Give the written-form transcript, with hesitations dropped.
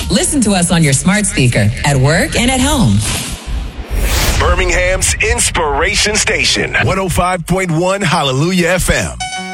Listen to us on your smart speaker, at work and at home. Birmingham's Inspiration Station, 105.1 Hallelujah FM.